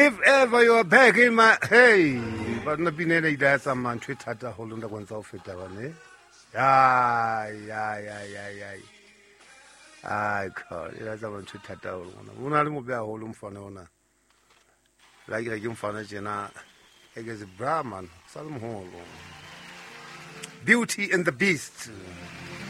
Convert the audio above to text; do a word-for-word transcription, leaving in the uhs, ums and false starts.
If ever you're back in my hey, but not been any that's a man tweet at a hole under one's outfit, eh? Yeah, yeah, yeah, yeah, yeah. I call it as I want to tat out one. One will be a hole for no one. Like a young fanajana, I guess a Brahman, Salom home. Beauty and the Beast.